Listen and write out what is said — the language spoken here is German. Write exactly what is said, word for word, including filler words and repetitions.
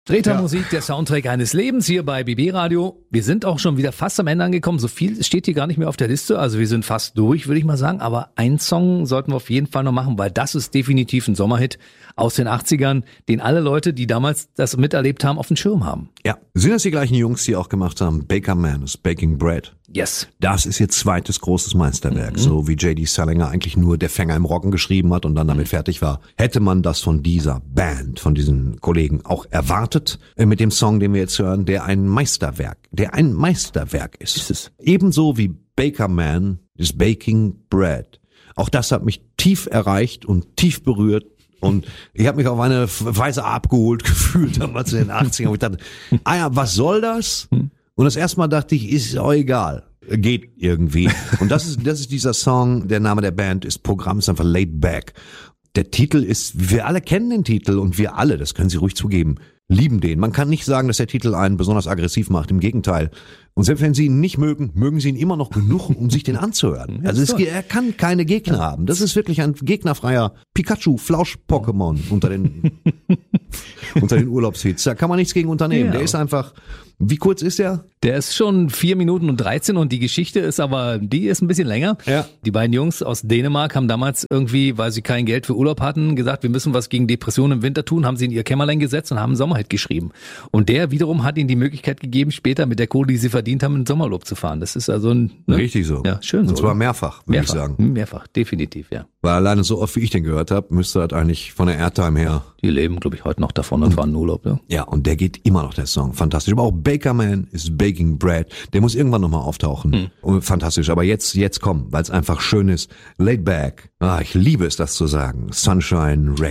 Drehter-Musik, der Soundtrack eines Lebens hier bei B B Radio. Wir sind auch schon wieder fast am Ende angekommen. So viel steht hier gar nicht mehr auf der Liste. Also wir sind fast durch, würde ich mal sagen. Aber einen Song sollten wir auf jeden Fall noch machen, weil das ist definitiv ein Sommerhit aus den achtzigern, den alle Leute, die damals das miterlebt haben, auf dem Schirm haben. Ja, sind das die gleichen Jungs, die auch gemacht haben Baker Man is Baking Bread? Yes. Das ist ihr zweites großes Meisterwerk. Mhm. So wie J D. Salinger eigentlich nur Der Fänger im Roggen geschrieben hat und dann damit fertig war. Hätte man das von dieser Band, von diesen Kollegen auch erwartet, mit dem Song, den wir jetzt hören, der ein Meisterwerk, der ein Meisterwerk ist. Ist es. Ebenso wie Baker Man is Baking Bread. Auch das hat mich tief erreicht und tief berührt. Und ich habe mich auf eine Weise abgeholt gefühlt damals in den achtzigern. Und ich dachte, ah ja, was soll das? Und das erste Mal dachte ich, ist auch egal. Geht irgendwie. Und das ist, das ist dieser Song, der Name der Band ist Programm, ist einfach Laid Back. Der Titel ist, wir alle kennen den Titel und wir alle, das können Sie ruhig zugeben, lieben den. Man kann nicht sagen, dass der Titel einen besonders aggressiv macht, im Gegenteil. Und selbst wenn Sie ihn nicht mögen, mögen Sie ihn immer noch genug, um sich den anzuhören. Also es, er kann keine Gegner haben. Das ist wirklich ein gegnerfreier Pikachu-Flausch-Pokémon unter den, unter den Urlaubshits. Da kann man nichts gegen unternehmen. Ja. Der ist einfach, wie kurz ist der? Der ist schon vier Minuten und dreizehn und die Geschichte ist aber, die ist ein bisschen länger. Ja. Die beiden Jungs aus Dänemark haben damals irgendwie, weil sie kein Geld für Urlaub hatten, gesagt, wir müssen was gegen Depressionen im Winter tun, haben sie in ihr Kämmerlein gesetzt und haben einen Sommerhit geschrieben. Und der wiederum hat ihnen die Möglichkeit gegeben, später mit der Kohle, die sie verdient haben, in den Sommerurlaub zu fahren. Das ist also ein... Ne? Richtig so. Ja, schön so. Und zwar oder? mehrfach, würde ich sagen. Mehrfach, definitiv, ja. Weil alleine so oft, wie ich den gehört habe, müsste das eigentlich von der Airtime her... Die leben, glaube ich, heute noch davon und fahren in Urlaub, ja. Ja, und der geht immer noch, der Song. Fantastisch. Aber auch Baker Man is Baking Bread. Der muss irgendwann nochmal auftauchen. Hm. Und fantastisch. Aber jetzt, jetzt komm, weil es einfach schön ist. Laid back. Ah, ich liebe es, das zu sagen. Sunshine Reggae.